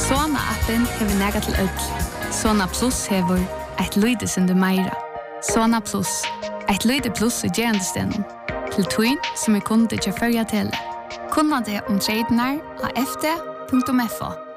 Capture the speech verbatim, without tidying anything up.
Sona-appen hever nega til ødel. Sona Plus hever eit lyde sinde meira. Sona Plus, eit lyde plus i gerandestenen. Til twin som er kunde til førja tele. Kunna det om tradenar av f d punktum f o.